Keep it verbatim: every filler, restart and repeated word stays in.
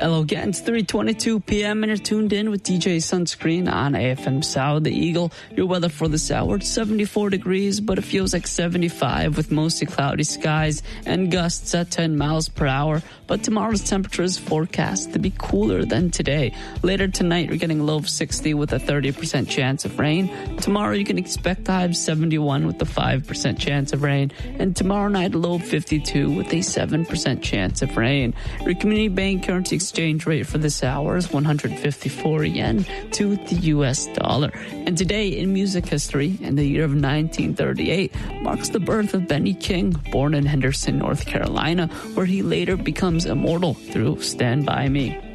Hello again, it's three twenty-two p.m. and you're tuned in with D J Sunscreen on A F M Sound, the Eagle. Your weather for this hour, it's seventy-four degrees, but it feels like seventy-five with mostly cloudy skies and gusts at ten miles per hour. But tomorrow's temperature is forecast to be cooler than today. Later tonight, you're getting a low of sixty with a thirty percent chance of rain. Tomorrow, you can expect a high of seventy-one with a five percent chance of rain. And tomorrow night, a low of fifty-two with a seven percent chance of rain. Your community bank currency exchange rate for this hour is one hundred fifty-four yen to the U S dollar. And today in music history, in the year of nineteen thirty-eight, marks the birth of Benny King, born in Henderson, North Carolina, where he later becomes immortal through Stand By Me.